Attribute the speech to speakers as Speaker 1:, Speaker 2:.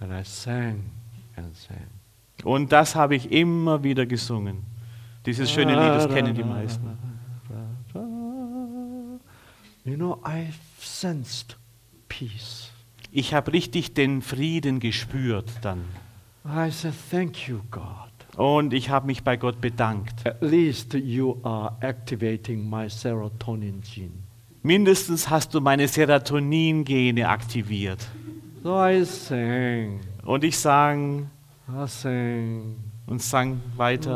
Speaker 1: And I sang and sang.
Speaker 2: Und das habe ich immer wieder gesungen. Dieses schöne Lied, das kennen die meisten.
Speaker 1: You know, I sensed peace.
Speaker 2: Ich habe richtig den Frieden gespürt dann.
Speaker 1: I said, thank you, God.
Speaker 2: Und ich habe mich bei Gott bedankt.
Speaker 1: At least you are activating my serotonin gene.
Speaker 2: Mindestens hast du meine Serotonin-Gene aktiviert.
Speaker 1: So I sang.
Speaker 2: Und ich sang
Speaker 1: I sang.
Speaker 2: und sang weiter.